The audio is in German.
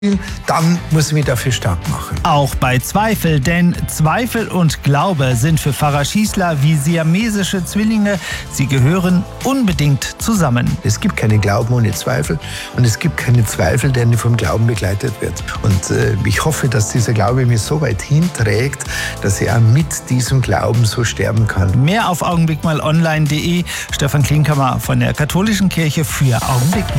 dann muss ich mich dafür stark machen. Auch bei Zweifel, denn Zweifel und Glaube sind für Pfarrer Schießler wie siamesische Zwillinge. Sie gehören unbedingt zusammen. Es gibt keinen Glauben ohne Zweifel und es gibt keinen Zweifel, der nicht vom Glauben begleitet wird. Und ich hoffe, dass dieser Glaube mich so weit hinträgt, dass ich auch mit diesem Glauben so sterben kann. Mehr auf augenblickmalonline.de. Stefan Klinkhammer von der Katholischen Kirche für Augenblick mal.